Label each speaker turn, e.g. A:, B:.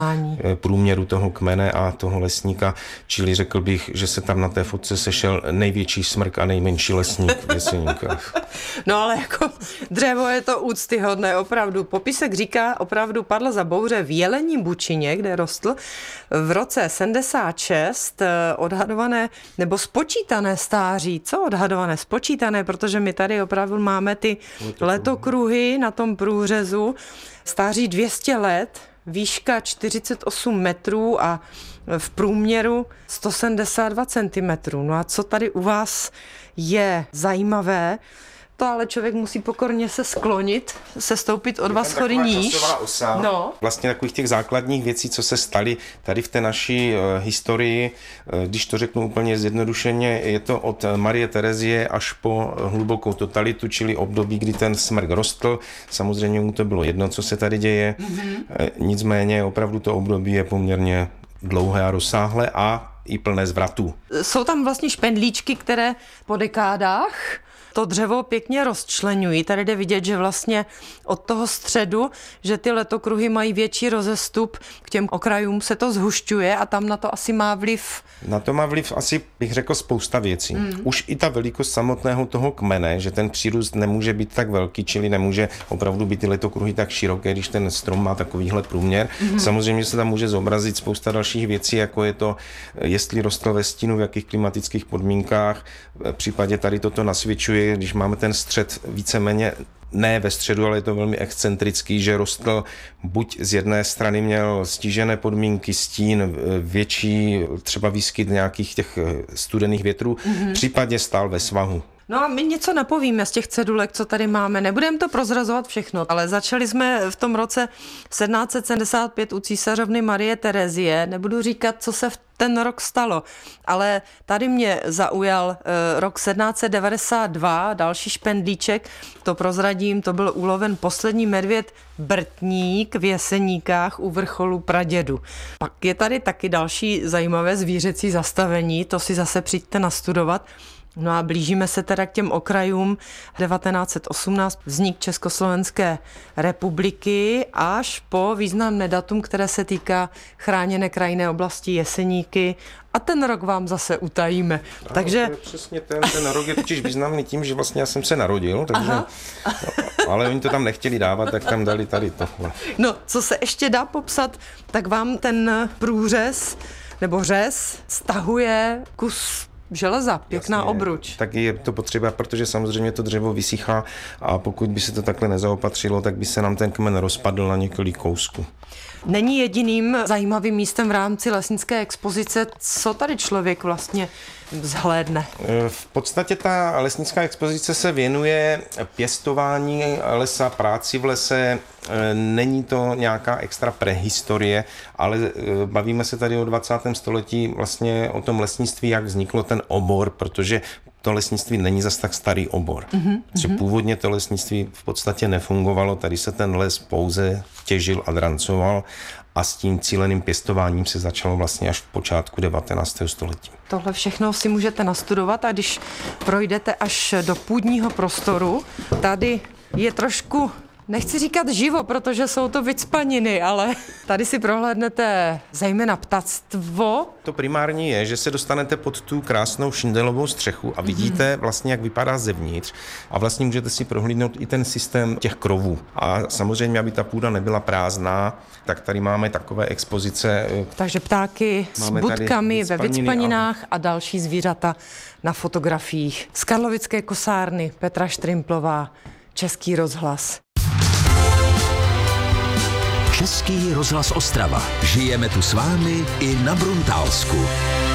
A: průměru toho kmene a toho lesníka, čili řekl bych, že se tam na té fotce sešel největší smrk a nejmenší lesník v Jeseníkách.
B: No ale jako dřevo je to úctyhodné, opravdu. Popisek říká, opravdu padl za bouře v Jelení Bučině, kde rostl v roce 76 odhadované nebo spočítané stáří. Co odhadované? Spočítané, protože my tady opravdu máme ty letokruhy na tom průřezu. Stáří 200 let, výška 48 metrů a v průměru 172 cm. No a co tady u vás je zajímavé, to ale člověk musí pokorně se sklonit, se stoupit o 2 schody níž.
A: No. Vlastně takových těch základních věcí, co se staly tady v té naší historii, když to řeknu úplně zjednodušeně, je to od Marie Terezie až po hlubokou totalitu, čili období, kdy ten smrk rostl. Samozřejmě mu to bylo jedno, co se tady děje. Nicméně opravdu to období je poměrně dlouhé a rozsáhlé a i plné zvratů.
B: Jsou tam vlastně špendlíčky, které po dekádách to dřevo pěkně rozčleňují. Tady jde vidět, že vlastně od toho středu, že ty letokruhy mají větší rozestup, k těm okrajům se to zhušťuje a tam na to asi má vliv.
A: Na to má vliv asi, bych řekl, spousta věcí. Už i ta velikost samotného toho kmene, že ten přírůst nemůže být tak velký, čili nemůže opravdu být ty letokruhy tak široké, když ten strom má takovýhle průměr. Samozřejmě se tam může zobrazit spousta dalších věcí, jako je to, jestli rostl ve stínu, v jakých klimatických podmínkách. V případě tady toto nasvědčuje, když máme ten střed víceméně ne ve středu, ale je to velmi excentrický, že rostl buď z jedné strany měl stížené podmínky, stín, větší třeba výskyt nějakých těch studených větrů, případně stál ve svahu.
B: No a my něco napovíme z těch cedulek, co tady máme. Nebudeme to prozrazovat všechno, ale začali jsme v tom roce 1775 u císařovny Marie Terezie. Nebudu říkat, co se v ten rok stalo, ale tady mě zaujal rok 1792, další špendlíček, to prozradím, to byl uloven poslední medvěd Brtník v Jeseníkách u vrcholu Pradědu. Pak je tady taky další zajímavé zvířecí zastavení, to si zase přijďte nastudovat. No a blížíme se teda k těm okrajům 1918, vznik Československé republiky až po významné datum, které se týká chráněné krajinné oblasti Jeseníky a ten rok vám zase utajíme.
A: Ano, takže to je přesně ten rok je totiž významný tím, že vlastně já jsem se narodil, takže, ale oni to tam nechtěli dávat, tak tam dali tady tohle.
B: No, co se ještě dá popsat, tak vám ten průřez nebo řez stahuje kus železa, pěkná
A: Jasně,
B: obruč.
A: Tak je to potřeba, protože samozřejmě to dřevo vysychá a pokud by se to takhle nezaopatřilo, tak by se nám ten kmen rozpadl na několik kousků.
B: Není jediným zajímavým místem v rámci lesnické expozice, co tady člověk vlastně vzhlédne.
A: V podstatě ta lesnická expozice se věnuje pěstování lesa, práci v lese. Není to nějaká extra prehistorie, ale bavíme se tady o 20. století vlastně o tom lesnictví, jak vzniklo ten obor, protože to lesnictví není zas tak starý obor. Že původně to lesnictví v podstatě nefungovalo, tady se ten les pouze těžil a drancoval a s tím cíleným pěstováním se začalo vlastně až v počátku 19. století.
B: Tohle všechno si můžete nastudovat a když projdete až do půdního prostoru, tady je trošku, nechci říkat živo, protože jsou to vycpaniny, ale tady si prohlédnete zejména ptactvo.
A: To primární je, že se dostanete pod tu krásnou šindelovou střechu a vidíte vlastně, jak vypadá zevnitř a vlastně můžete si prohlídnout i ten systém těch krovů. A samozřejmě, aby ta půda nebyla prázdná, tak tady máme takové expozice.
B: Takže ptáky s budkami ve vycpaninách a další zvířata na fotografiích. Z Karlovické kosárny Petra Štrimplová, Český rozhlas.
C: Český rozhlas Ostrava. Žijeme tu s vámi i na Bruntálsku.